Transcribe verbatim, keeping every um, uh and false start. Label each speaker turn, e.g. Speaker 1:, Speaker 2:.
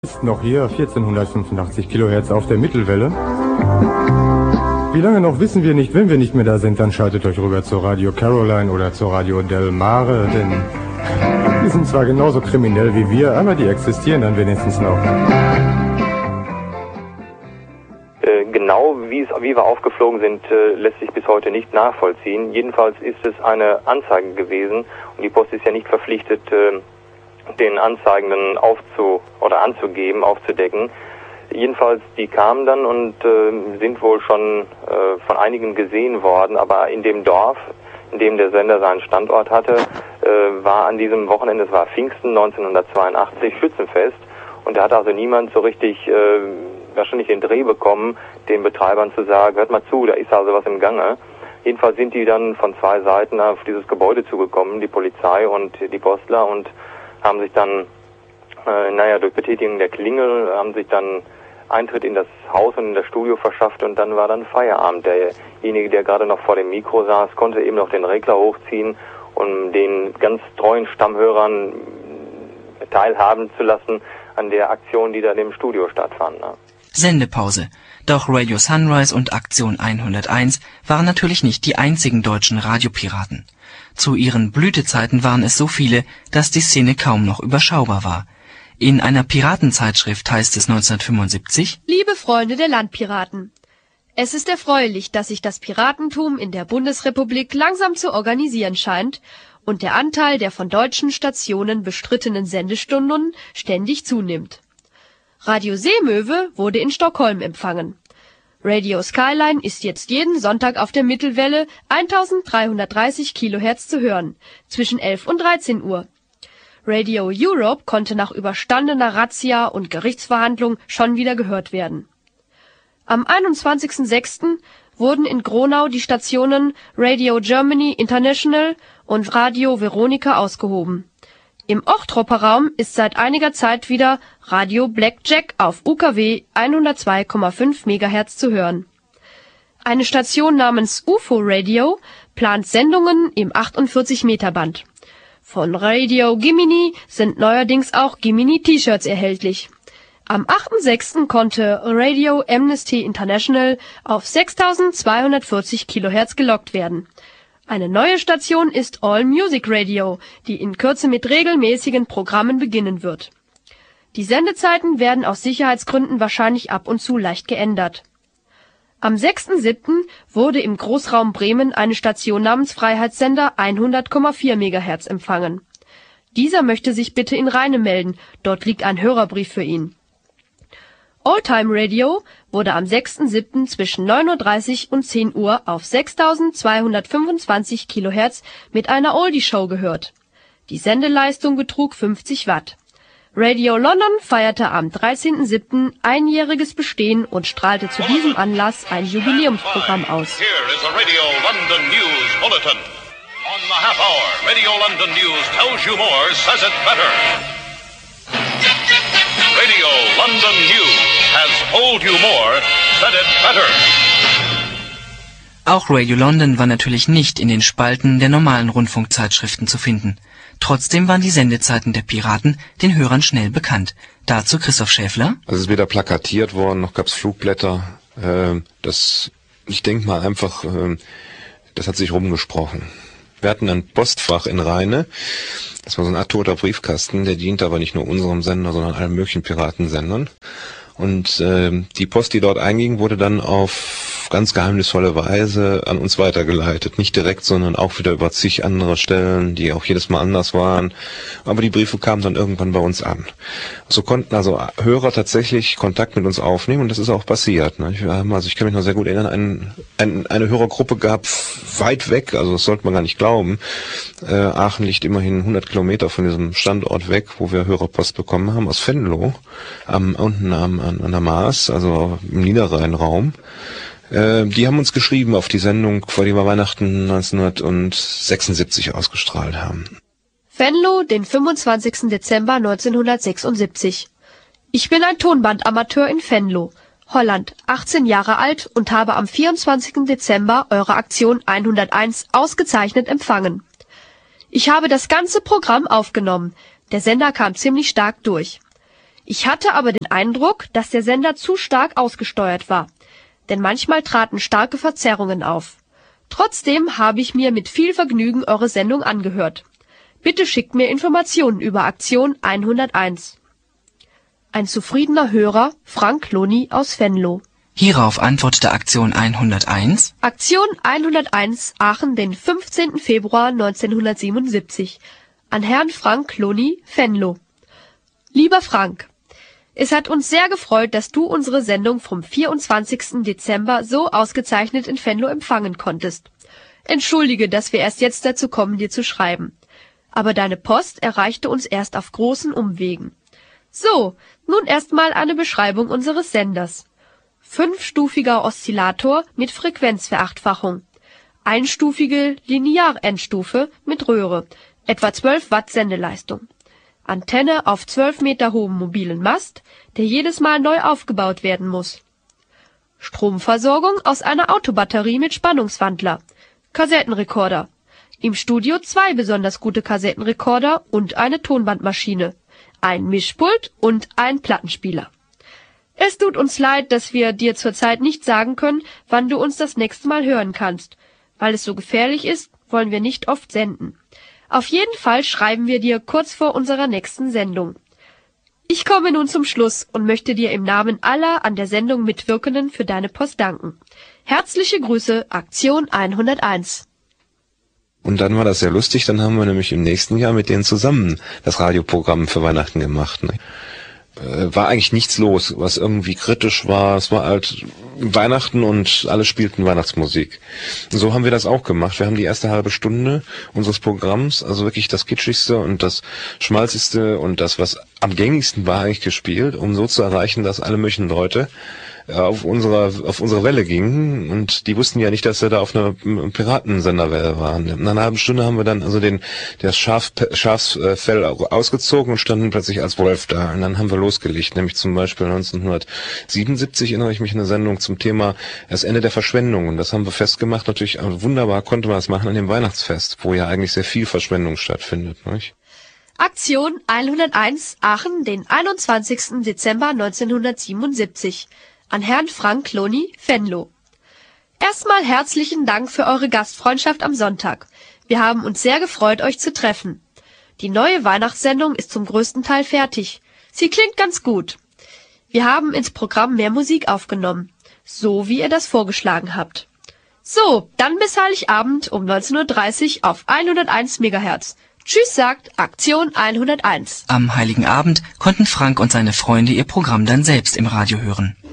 Speaker 1: Ist noch hier vierzehnhundertfünfundachtzig Kilohertz auf der Mittelwelle. Wie lange noch, wissen wir nicht. Wenn wir nicht mehr da sind, dann schaltet euch rüber zur Radio Caroline oder zur Radio Del Mare, denn die sind zwar genauso kriminell wie wir, aber die existieren dann wenigstens noch.
Speaker 2: Äh, genau wie, es, wie wir aufgeflogen sind, äh, lässt sich bis heute nicht nachvollziehen. Jedenfalls ist es eine Anzeige gewesen und die Post ist ja nicht verpflichtet, äh, den Anzeigenden aufzu oder anzugeben, aufzudecken. Jedenfalls, die kamen dann und äh, sind wohl schon äh, von einigen gesehen worden, aber in dem Dorf, in dem der Sender seinen Standort hatte, äh, war an diesem Wochenende, es war Pfingsten neunzehnhundertzweiundachtzig, Schützenfest, und da hat also niemand so richtig äh, wahrscheinlich den Dreh bekommen, den Betreibern zu sagen, hört mal zu, da ist also was im Gange. Jedenfalls sind die dann von zwei Seiten auf dieses Gebäude zugekommen, die Polizei und die Postler, und haben sich dann, äh, naja, durch Betätigung der Klingel, haben sich dann Eintritt in das Haus und in das Studio verschafft, und dann war dann Feierabend. Derjenige, der gerade noch vor dem Mikro saß, konnte eben noch den Regler hochziehen, um den ganz treuen Stammhörern teilhaben zu lassen an der Aktion, die da im Studio stattfand. Ne?
Speaker 3: Sendepause. Doch Radio Sunrise und Aktion hunderteins waren natürlich nicht die einzigen deutschen Radiopiraten. Zu ihren Blütezeiten waren es so viele, dass die Szene kaum noch überschaubar war. In einer Piratenzeitschrift heißt es neunzehnhundertfünfundsiebzig:
Speaker 4: Liebe Freunde der Landpiraten, es ist erfreulich, dass sich das Piratentum in der Bundesrepublik langsam zu organisieren scheint und der Anteil der von deutschen Stationen bestrittenen Sendestunden ständig zunimmt. Radio Seemöwe wurde in Stockholm empfangen. Radio Skyline ist jetzt jeden Sonntag auf der Mittelwelle eintausenddreihundertdreißig Kilohertz zu hören, zwischen elf und dreizehn Uhr. Radio Europe konnte nach überstandener Razzia und Gerichtsverhandlung schon wieder gehört werden. Am einundzwanzigsten sechsten wurden in Gronau die Stationen Radio Germany International und Radio Veronica ausgehoben. Im Ochtropper Raum ist seit einiger Zeit wieder Radio Blackjack auf U K W hundertzwei Komma fünf Megahertz zu hören. Eine Station namens U F O Radio plant Sendungen im achtundvierzig Meter Band. Von Radio Gimini sind neuerdings auch Gimini-T-Shirts erhältlich. Am achten sechsten konnte Radio Amnesty International auf sechstausendzweihundertvierzig Kilohertz gelockt werden. Eine neue Station ist All Music Radio, die in Kürze mit regelmäßigen Programmen beginnen wird. Die Sendezeiten werden aus Sicherheitsgründen wahrscheinlich ab und zu leicht geändert. Am sechsten siebten wurde im Großraum Bremen eine Station namens Freiheitssender hundert Komma vier Megahertz empfangen. Dieser möchte sich bitte in Rheine melden, dort liegt ein Hörerbrief für ihn. Oldtime Radio wurde am sechsten siebten zwischen neun Uhr dreißig und zehn Uhr auf sechstausendzweihundertfünfundzwanzig Kilohertz mit einer Oldie-Show gehört. Die Sendeleistung betrug fünfzig Watt. Radio London feierte am dreizehnten siebten einjähriges Bestehen und strahlte zu diesem Anlass ein Jubiläumsprogramm aus.
Speaker 5: Here is a Radio London News Bulletin. On the half hour, Radio London News tells you more, says it better. Radio London News has told you more, said it better.
Speaker 3: Auch Radio London war natürlich nicht in den Spalten der normalen Rundfunkzeitschriften zu finden. Trotzdem waren die Sendezeiten der Piraten den Hörern schnell bekannt. Dazu Christoph Schäfler.
Speaker 6: Also es ist weder plakatiert worden, noch gab es Flugblätter. Äh, das, ich denke mal einfach, äh, das hat sich rumgesprochen. Wir hatten ein Postfach in Rheine. Das war so ein Art toter Briefkasten, der diente aber nicht nur unserem Sender, sondern allen möglichen Piratensendern. Und äh, die Post, die dort einging, wurde dann auf ganz geheimnisvolle Weise an uns weitergeleitet. Nicht direkt, sondern auch wieder über zig andere Stellen, die auch jedes Mal anders waren. Aber die Briefe kamen dann irgendwann bei uns an. So konnten also Hörer tatsächlich Kontakt mit uns aufnehmen, und das ist auch passiert. Ne? Ich, also ich kann mich noch sehr gut erinnern, ein, ein, eine Hörergruppe gab weit weg, also das sollte man gar nicht glauben. Äh, Aachen liegt immerhin hundert Kilometer von diesem Standort weg, wo wir Hörerpost bekommen haben, aus Venlo, am, unten am, an, an der Maas, also im Niederrheinraum. Äh, die haben uns geschrieben auf die Sendung, vor die wir Weihnachten neunzehnhundertsechsundsiebzig ausgestrahlt haben.
Speaker 4: Venlo, den fünfundzwanzigsten Dezember neunzehnhundertsechsundsiebzig. Ich bin ein Tonbandamateur in Venlo, Holland, achtzehn Jahre alt und habe am vierundzwanzigsten Dezember eure Aktion hunderteins ausgezeichnet empfangen. Ich habe das ganze Programm aufgenommen. Der Sender kam ziemlich stark durch. Ich hatte aber den Eindruck, dass der Sender zu stark ausgesteuert war, denn manchmal traten starke Verzerrungen auf. Trotzdem habe ich mir mit viel Vergnügen eure Sendung angehört. Bitte schickt mir Informationen über Aktion hunderteins. Ein zufriedener Hörer, Frank Loni aus Venlo.
Speaker 3: Hierauf antwortete Aktion hunderteins.
Speaker 4: Aktion hunderteins Aachen, den fünfzehnten Februar neunzehnhundertsiebenundsiebzig. An Herrn Frank Loni, Venlo. Lieber Frank, es hat uns sehr gefreut, dass du unsere Sendung vom vierundzwanzigsten Dezember so ausgezeichnet in Venlo empfangen konntest. Entschuldige, dass wir erst jetzt dazu kommen, dir zu schreiben. Aber deine Post erreichte uns erst auf großen Umwegen. So, nun erstmal eine Beschreibung unseres Senders. Fünfstufiger Oszillator mit Frequenzverachtfachung. Einstufige Linearendstufe mit Röhre, etwa zwölf Watt Sendeleistung. Antenne auf zwölf Meter hohem mobilen Mast, der jedes Mal neu aufgebaut werden muss. Stromversorgung aus einer Autobatterie mit Spannungswandler. Kassettenrekorder. Im Studio zwei besonders gute Kassettenrekorder und eine Tonbandmaschine. Ein Mischpult und ein Plattenspieler. Es tut uns leid, dass wir dir zurzeit nicht sagen können, wann du uns das nächste Mal hören kannst. Weil es so gefährlich ist, wollen wir nicht oft senden. Auf jeden Fall schreiben wir dir kurz vor unserer nächsten Sendung. Ich komme nun zum Schluss und möchte dir im Namen aller an der Sendung Mitwirkenden für deine Post danken. Herzliche Grüße, Aktion hunderteins.
Speaker 6: Und dann war das sehr lustig, dann haben wir nämlich im nächsten Jahr mit denen zusammen das Radioprogramm für Weihnachten gemacht. Ne? Äh, war eigentlich nichts los, was irgendwie kritisch war. Es war halt Weihnachten und alle spielten Weihnachtsmusik. So haben wir das auch gemacht. Wir haben die erste halbe Stunde unseres Programms, also wirklich das kitschigste und das schmalzigste und das, was am gängigsten war, eigentlich gespielt, um so zu erreichen, dass alle möglichen Leute auf unserer auf unsere Welle gingen, und die wussten ja nicht, dass wir da auf einer Piratensenderwelle waren. In einer halben Stunde haben wir dann also den das Schaf, Schafsfell ausgezogen und standen plötzlich als Wolf da, und dann haben wir losgelegt, nämlich zum Beispiel neunzehnhundertsiebenundsiebzig erinnere ich mich an eine Sendung zum Thema das Ende der Verschwendung, und das haben wir festgemacht, natürlich wunderbar konnte man das machen an dem Weihnachtsfest, wo ja eigentlich sehr viel Verschwendung stattfindet, nicht?
Speaker 4: Aktion hunderteins Aachen, den einundzwanzigsten Dezember neunzehnhundertsiebenundsiebzig. An Herrn Frank Loni, Venlo. Erstmal herzlichen Dank für eure Gastfreundschaft am Sonntag. Wir haben uns sehr gefreut, euch zu treffen. Die neue Weihnachtssendung ist zum größten Teil fertig. Sie klingt ganz gut. Wir haben ins Programm mehr Musik aufgenommen, so wie ihr das vorgeschlagen habt. So, dann bis Heiligabend um neunzehn Uhr dreißig auf hunderteins Megahertz. Tschüss, sagt Aktion hunderteins.
Speaker 3: Am Heiligen Abend konnten Frank und seine Freunde ihr Programm dann selbst im Radio hören.